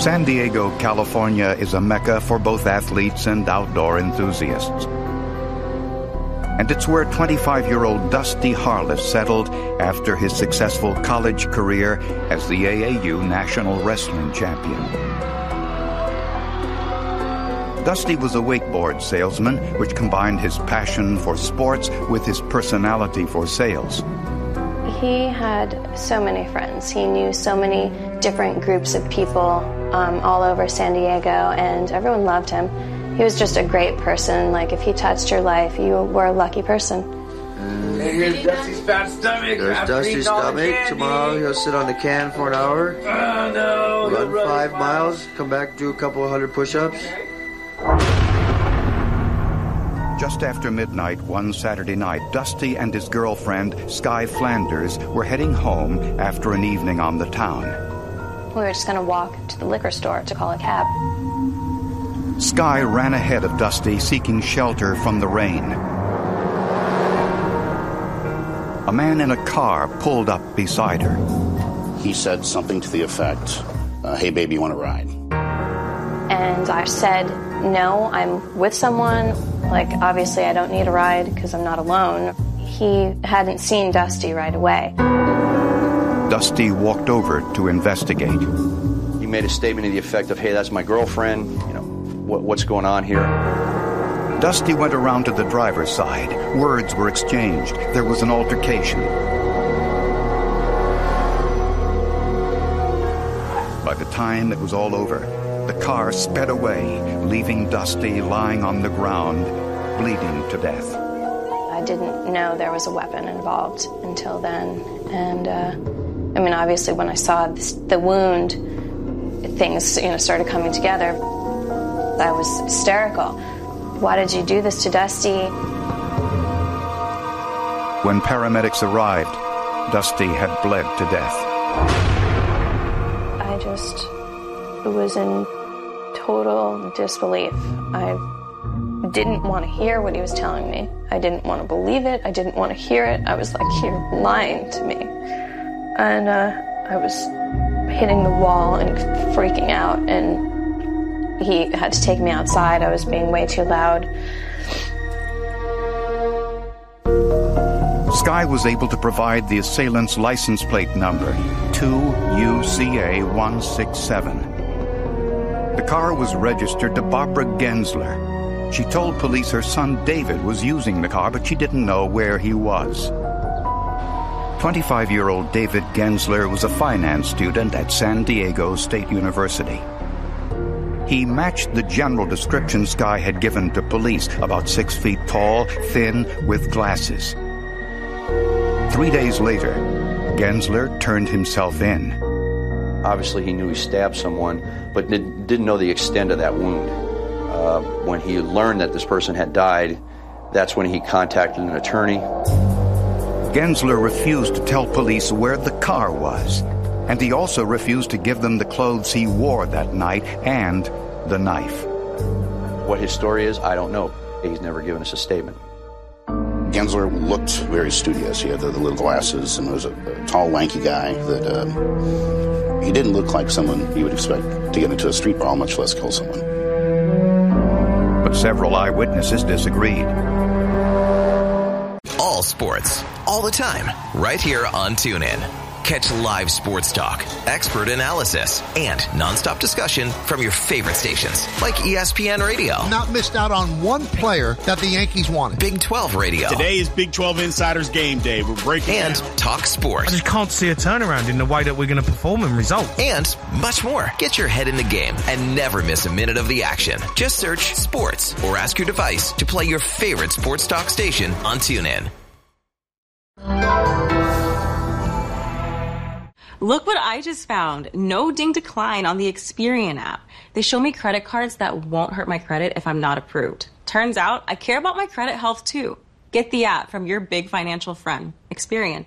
San Diego, California is a mecca for both athletes and outdoor enthusiasts. And it's where 25-year-old Dusty Harless settled after his successful college career as the AAU National Wrestling Champion. Dusty was a wakeboard salesman, which combined his passion for sports with his personality for sales. He had so many friends. He knew so many different groups of people all over San Diego, and everyone loved him. He was just a great person. Like, if he touched your life, you were a lucky person. Hey, here's Dusty's fat stomach. There's Dusty's stomach. Tomorrow he'll sit on the can for an hour. Oh, no. Run 5 miles, come back, do a couple of 100 push-ups. Just after midnight one Saturday night, Dusty and his girlfriend, Sky Flanders, were heading home after an evening on the town. We were just going to walk to the liquor store to call a cab. Sky ran ahead of Dusty, seeking shelter from the rain. A man in a car pulled up beside her. He said something to the effect, hey, baby, you want to ride? And I said, no, I'm with someone. Like, obviously, I don't need a ride because I'm not alone. He hadn't seen Dusty right away. Dusty walked over to investigate. He made a statement to the effect of, hey, that's my girlfriend. You know, what's going on here? Dusty went around to the driver's side. Words were exchanged. There was an altercation. By the time it was all over, the car sped away, leaving Dusty lying on the ground, bleeding to death. I didn't know there was a weapon involved until then. And, I mean, obviously, when I saw the wound, things, started coming together. I was hysterical. Why did you do this to Dusty? When paramedics arrived, Dusty had bled to death. I just was in total disbelief. I didn't want to hear what he was telling me. I didn't want to believe it. I didn't want to hear it. I was like, you're lying to me. And I was hitting the wall and freaking out, and he had to take me outside. I was being way too loud. Sky was able to provide the assailant's license plate number, 2UCA167. The car was registered to Barbara Gensler. She told police her son David was using the car, but she didn't know where he was. 25-year-old David Gensler was a finance student at San Diego State University. He matched the general description Sky had given to police, about 6 feet tall, thin, with glasses. 3 days later, Gensler turned himself in. Obviously, he knew he stabbed someone, but didn't know the extent of that wound. When he learned that this person had died, that's when he contacted an attorney. Gensler refused to tell police where the car was, and he also refused to give them the clothes he wore that night and the knife. What his story is, I don't know. He's never given us a statement. Gensler looked very studious. He had the little glasses and was a tall, lanky guy that he didn't look like someone you would expect to get into a street brawl, much less kill someone. But several eyewitnesses disagreed. All sports, all the time, right here on TuneIn. Catch live sports talk, expert analysis, and nonstop discussion from your favorite stations, like ESPN Radio. Not missed out on one player that the Yankees wanted. Big 12 Radio. Today is Big 12 Insiders Game Day. We're breaking and down. Talk Sports. I just can't see a turnaround in the way that we're going to perform and result. And much more. Get your head in the game and never miss a minute of the action. Just search sports or ask your device to play your favorite sports talk station on TuneIn. Look what I just found. No ding decline on the Experian app. They show me credit cards that won't hurt my credit if I'm not approved. Turns out I care about my credit health too. Get the app from your big financial friend. Experian.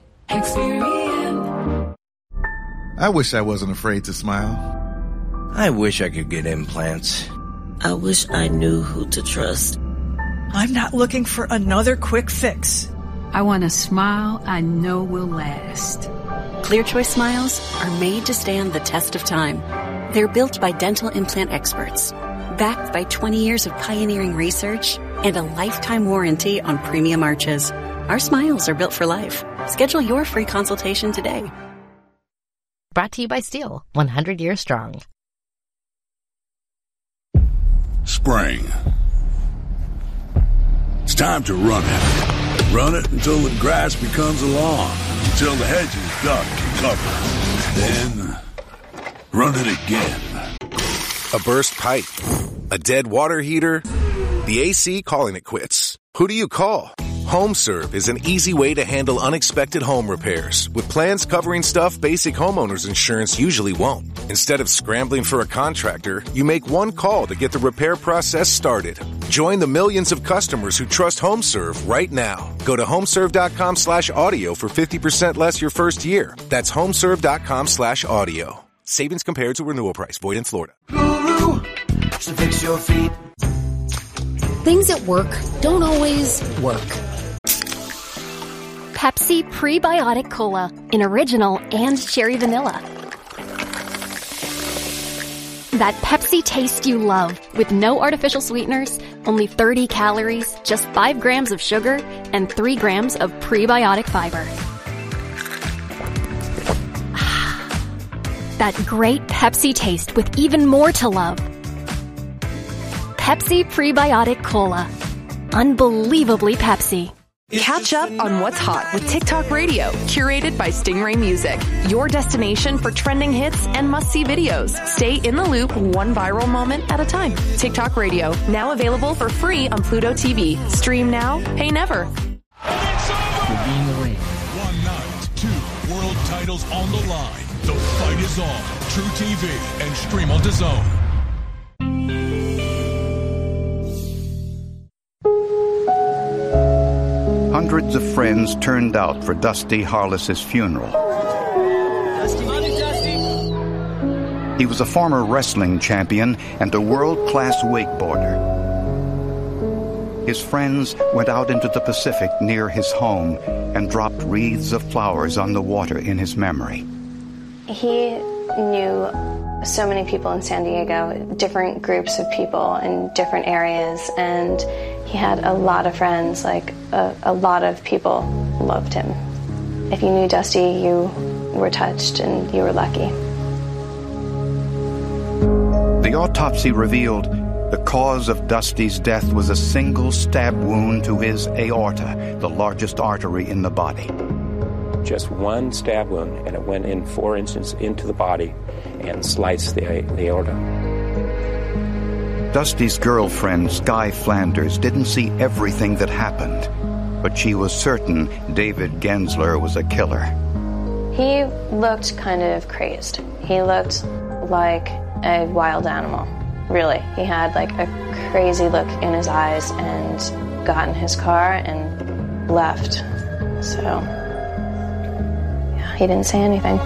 I wish I wasn't afraid to smile. I wish I could get implants. I wish I knew who to trust. I'm not looking for another quick fix. I want a smile I know will last. Clear Choice smiles are made to stand the test of time. They're built by dental implant experts, backed by 20 years of pioneering research and a lifetime warranty on premium arches. Our smiles are built for life. Schedule your free consultation today. Brought to you by Steel, 100 years strong. Spring. It's time to run it. Run it until the grass becomes a lawn, until the hedge is dug and covered. Then run it again. A burst pipe, a dead water heater, the AC calling it quits. Who do you call? HomeServe is an easy way to handle unexpected home repairs with plans covering stuff basic homeowners insurance usually won't. Instead of scrambling for a contractor, you make one call to get the repair process started. Join the millions of customers who trust HomeServe right now. Go to homeserve.com/audio for 50% less your first year. That's homeserve.com/audio. Savings compared to renewal price. Void in Florida. Guru, to fix your feet. Things at work don't always work. Pepsi Prebiotic Cola in original and cherry vanilla. That Pepsi taste you love with no artificial sweeteners, only 30 calories, just 5 grams of sugar, and 3 grams of prebiotic fiber. That great Pepsi taste with even more to love. Pepsi Prebiotic Cola. Unbelievably Pepsi. Catch up on what's hot with TikTok Radio, curated by Stingray Music. Your destination for trending hits and must-see videos. Stay in the loop one viral moment at a time. TikTok Radio, now available for free on Pluto TV. Stream now, pay never. One night, 2 world titles on the line. The fight is on. True TV and stream on DAZN. Hundreds of friends turned out for Dusty Harless's funeral. He was a former wrestling champion and a world-class wakeboarder. His friends went out into the Pacific near his home and dropped wreaths of flowers on the water in his memory. He knew so many people in San Diego, different groups of people in different areas, and he had a lot of friends, like a lot of people loved him. If you knew Dusty, you were touched and you were lucky. The autopsy revealed the cause of Dusty's death was a single stab wound to his aorta, the largest artery in the body. Just one stab wound, and it went in 4 inches into the body and sliced the aorta. Dusty's girlfriend, Sky Flanders, didn't see everything that happened, but she was certain David Gensler was a killer. He looked kind of crazed. He looked like a wild animal, really. He had like a crazy look in his eyes and got in his car and left. So, yeah, he didn't say anything.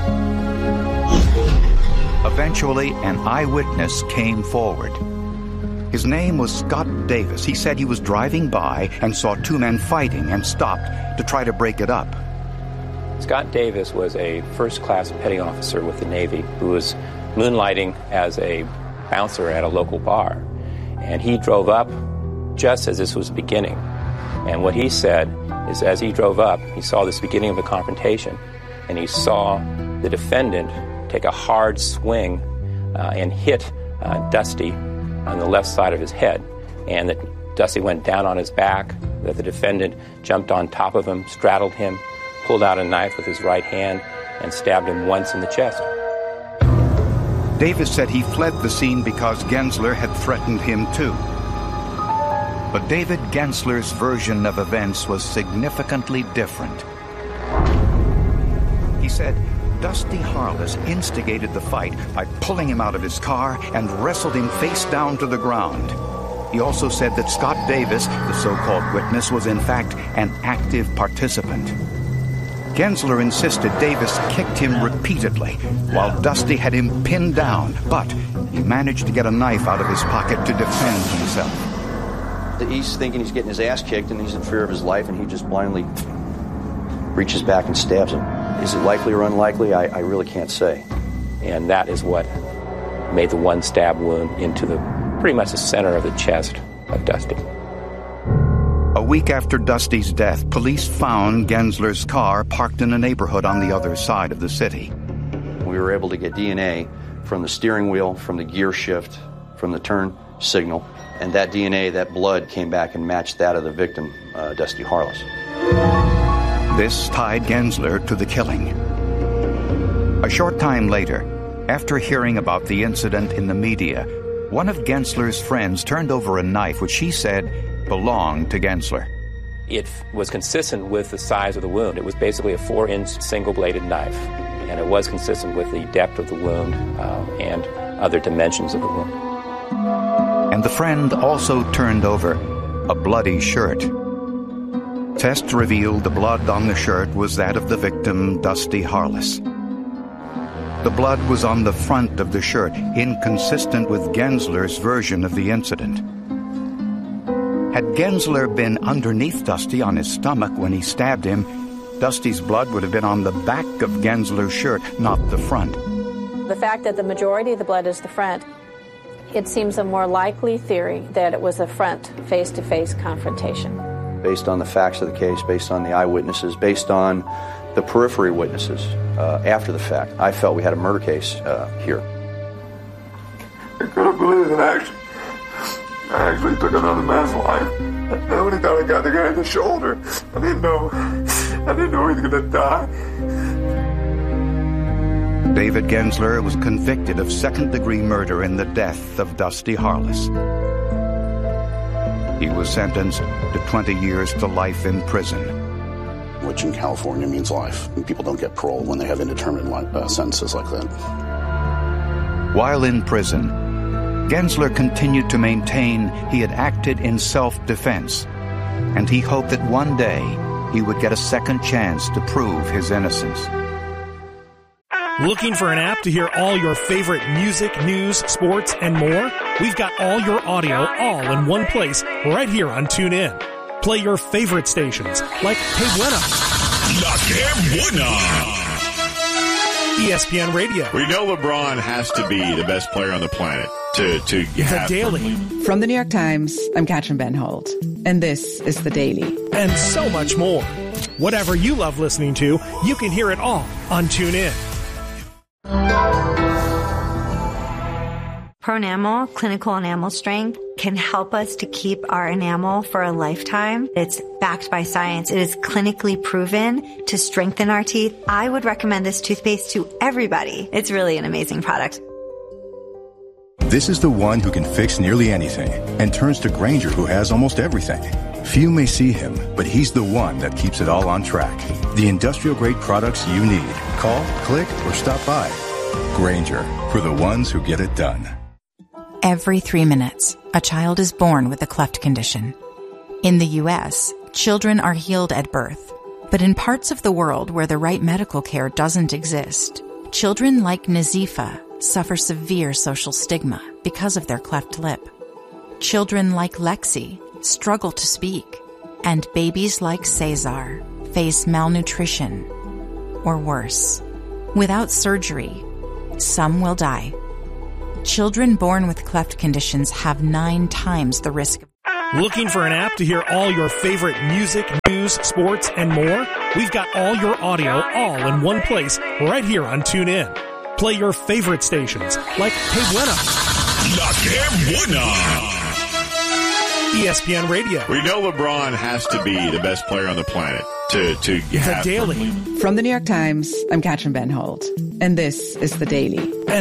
Eventually, an eyewitness came forward. His name was Scott Davis. He said he was driving by and saw 2 men fighting and stopped to try to break it up. Scott Davis was a first-class petty officer with the Navy who was moonlighting as a bouncer at a local bar. And he drove up just as this was beginning. And what he said is as he drove up, he saw this beginning of a confrontation, and he saw the defendant take a hard swing and hit Dusty on the left side of his head, and that Dusty went down on his back, that the defendant jumped on top of him, straddled him, pulled out a knife with his right hand, and stabbed him once in the chest. Davis said he fled the scene because Gensler had threatened him too. But David Gensler's version of events was significantly different. He said Dusty Harless instigated the fight by pulling him out of his car and wrestled him face down to the ground. He also said that Scott Davis, the so-called witness, was in fact an active participant. Gensler insisted Davis kicked him repeatedly while Dusty had him pinned down, but he managed to get a knife out of his pocket to defend himself. He's thinking he's getting his ass kicked and he's in fear of his life, and he just blindly reaches back and stabs him. Is it likely or unlikely? I really can't say. And that is what made the one stab wound into pretty much the center of the chest of Dusty. A week after Dusty's death, police found Gensler's car parked in a neighborhood on the other side of the city. We were able to get DNA from the steering wheel, from the gear shift, from the turn signal, and that DNA, that blood, came back and matched that of the victim, Dusty Harless. This tied Gensler to the killing. A short time later, after hearing about the incident in the media, one of Gensler's friends turned over a knife which she said belonged to Gensler. It was consistent with the size of the wound. It was basically a 4-inch single-bladed knife, and it was consistent with the depth of the wound and other dimensions of the wound. And the friend also turned over a bloody shirt. Tests revealed the blood on the shirt was that of the victim, Dusty Harless. The blood was on the front of the shirt, inconsistent with Gensler's version of the incident. Had Gensler been underneath Dusty on his stomach when he stabbed him, Dusty's blood would have been on the back of Gensler's shirt, not the front. The fact that the majority of the blood is the front, it seems a more likely theory that it was a front face-to-face confrontation. Based on the facts of the case, based on the eyewitnesses, based on the periphery witnesses after the fact, I felt we had a murder case here. I couldn't believe it, I actually took another man's life. I only thought I got the guy in the shoulder. I didn't know he was going to die. David Gensler was convicted of second-degree murder in the death of Dusty Harless. He was sentenced to 20 years to life in prison. Which in California means life. And people don't get parole when they have indeterminate sentences like that. While in prison, Gensler continued to maintain he had acted in self-defense, and he hoped that one day he would get a second chance to prove his innocence. Looking for an app to hear all your favorite music, news, sports, and more? We've got all your audio all in one place right here on TuneIn. Play your favorite stations like Que Buena, La Que Buena, ESPN Radio. We know LeBron has to be the best player on the planet to have. The Daily. From the New York Times, I'm Katrin Benhold, and this is The Daily. And so much more. Whatever you love listening to, you can hear it all on TuneIn. Pronamel, clinical enamel strength, can help us to keep our enamel for a lifetime. It's backed by science. It is clinically proven to strengthen our teeth. I would recommend this toothpaste to everybody. It's really an amazing product. This is the one who can fix nearly anything and turns to Grainger, who has almost everything. Few may see him, but he's the one that keeps it all on track. The industrial-grade products you need. Call, click, or stop by. Grainger, for the ones who get it done. Every 3 minutes, a child is born with a cleft condition. In the U.S., children are healed at birth. But in parts of the world where the right medical care doesn't exist, children like Nazifa suffer severe social stigma because of their cleft lip. Children like Lexi struggle to speak, and babies like Cesar face malnutrition or worse. Without surgery, some will die. Children born with cleft conditions have 9 times the risk. Looking for an app to hear all your favorite music, news, sports, and more? We've got all your audio all in one place right here on TuneIn. Play your favorite stations like Que Buena, La Que Buena, ESPN Radio. We know LeBron has to be the best player on the planet to have. The Daily. From the New York Times, I'm Katrin Benhold, and this is The Daily.